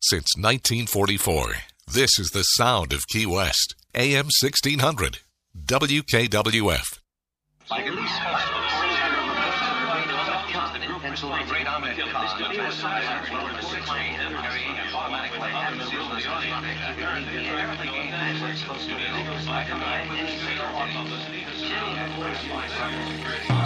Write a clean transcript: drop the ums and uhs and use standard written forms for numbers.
Since 1944, this is the sound of Key West. AM 1600. WKWF. Like at least great Ahmed Khan.